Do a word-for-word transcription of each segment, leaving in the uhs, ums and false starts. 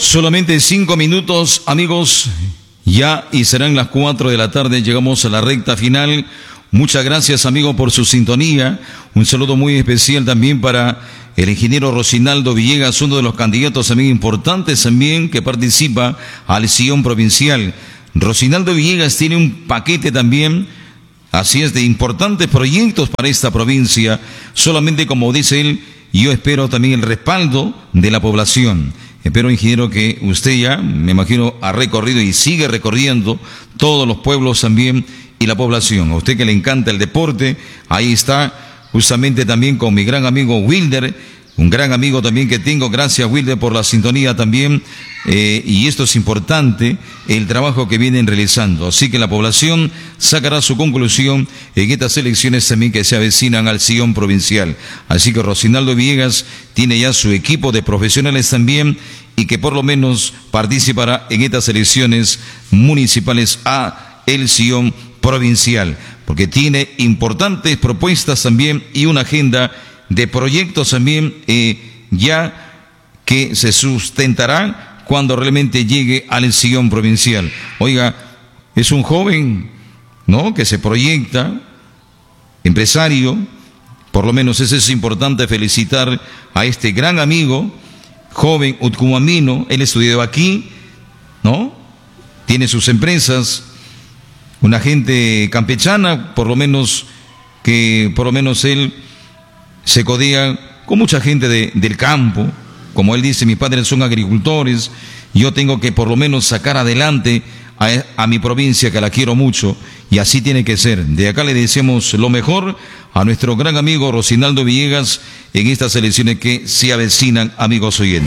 Solamente cinco minutos, amigos, ya y serán las cuatro de la tarde. Llegamos a la recta final. Muchas gracias, amigo, por su sintonía. Un saludo muy especial también para el ingeniero Rosinaldo Villegas, uno de los candidatos también importantes también que participa al Sion provincial. Rosinaldo Villegas tiene un paquete también, así es, de importantes proyectos para esta provincia. Solamente, como dice él, yo espero también el respaldo de la población. Espero, ingeniero, que usted ya, me imagino, ha recorrido y sigue recorriendo todos los pueblos también y la población. A usted que le encanta el deporte, ahí está justamente también con mi gran amigo Wilder, un gran amigo también que tengo. Gracias, Wilder, por la sintonía también. Eh, y esto es importante, el trabajo que vienen realizando. Así que la población sacará su conclusión en estas elecciones también que se avecinan al Sion provincial. Así que Rosinaldo Villegas tiene ya su equipo de profesionales también y que por lo menos participará en estas elecciones municipales a el Sion provincial, porque tiene importantes propuestas también y una agenda de proyectos también eh, ya que se sustentarán cuando realmente llegue al Sion provincial. Oiga, es un joven, ¿no?, que se proyecta, empresario. Por lo menos eso es importante, felicitar a este gran amigo, joven utcumamino. Él estudió aquí, ¿no? Tiene sus empresas, una gente campechana, por lo menos que, por lo menos él se codea con mucha gente de, del campo. Como él dice, mis padres son agricultores, yo tengo que por lo menos sacar adelante a, a mi provincia, que la quiero mucho, y así tiene que ser. De acá le deseamos lo mejor a nuestro gran amigo Rosinaldo Villegas en estas elecciones que se avecinan, amigos oyentes.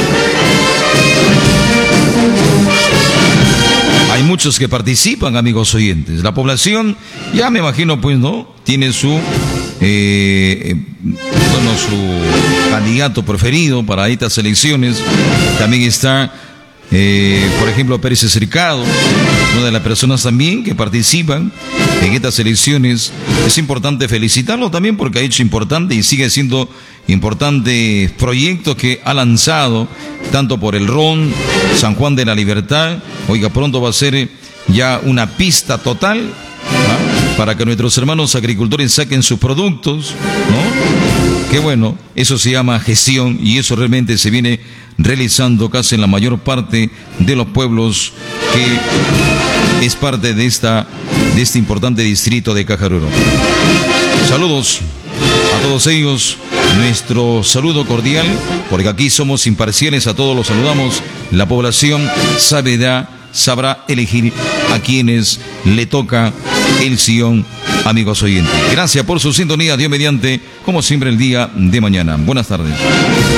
Hay muchos que participan, amigos oyentes. La población, ya me imagino, pues, ¿no?, tiene su Eh, bueno, su candidato preferido para estas elecciones. También está, eh, por ejemplo, Pérez Cercado, una de las personas también que participan en estas elecciones. Es importante felicitarlo también porque ha hecho importante y sigue siendo importantes proyectos que ha lanzado, tanto por el R O N, San Juan de la Libertad. Oiga, pronto va a ser ya una pista total, ¿ah?, para que nuestros hermanos agricultores saquen sus productos, ¿no? Qué bueno, eso se llama gestión y eso realmente se viene realizando casi en la mayor parte de los pueblos que es parte de esta de este importante distrito de Cajaruro. Saludos a todos ellos, nuestro saludo cordial, porque aquí somos imparciales, a todos los saludamos. La población sabrá, sabrá elegir a quienes le toca el Sion, amigos oyentes. Gracias por su sintonía. Dios mediante, como siempre, el día de mañana. Buenas tardes.